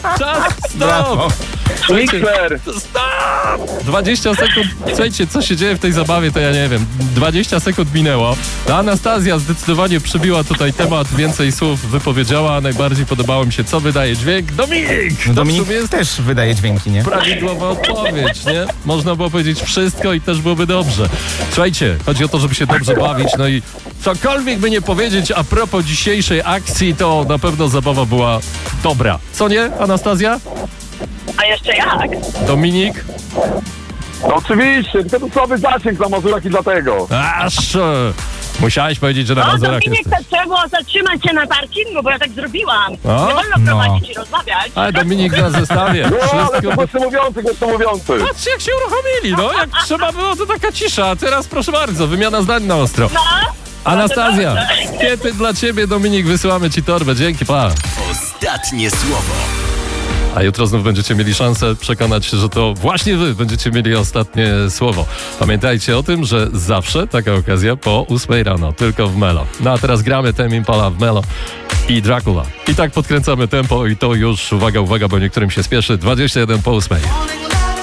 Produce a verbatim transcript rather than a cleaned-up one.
Czas, Brawo. stop! Słuchajcie, Mixer. stop! dwadzieścia sekund. Słuchajcie, co się dzieje w tej zabawie, to ja nie wiem. dwadzieścia sekund minęło. No, Anastazja zdecydowanie przybiła tutaj temat, więcej słów wypowiedziała. Najbardziej podobało mi się, co wydaje dźwięk. Dominik! To w Dominik sumie jest też wydaje dźwięki, nie? prawidłowa odpowiedź, nie? Można było powiedzieć wszystko i też byłoby dobrze. Słuchajcie, chodzi o to, żeby się dobrze bawić, no i cokolwiek by nie powiedzieć a propos dzisiejszej akcji, to na pewno zabawa była dobra. Co nie, Anastazja? A jeszcze jak? Dominik? No oczywiście, tylko to słaby zasięg na Mazurach i dlatego. Aż! e, Musiałeś powiedzieć, że na O, Mazurach Dominik, jesteś. to trzeba było zatrzymać się na parkingu, bo ja tak zrobiłam. O, Nie wolno no. prowadzić i rozmawiać. Ale Dominik na zestawie. No, ale to Wszystko... głośno mówiący, głośno mówiący. Patrzcie, jak się uruchomili, no. Jak trzeba było, to taka cisza. A teraz proszę bardzo, wymiana zdań na ostro. No, Anastazja, dobrze. kwiety dla ciebie, Dominik, wysyłamy ci torbę. Dzięki, pa. Ostatnie słowo. A jutro znów będziecie mieli szansę przekonać się, że to właśnie wy będziecie mieli ostatnie słowo. Pamiętajcie o tym, że zawsze taka okazja po ósmej rano, tylko w Melo. No a teraz gramy Tame Impala w Melo i Dracula. I tak podkręcamy tempo i to już, uwaga, uwaga, bo niektórym się spieszy, dwadzieścia jeden po ósmej.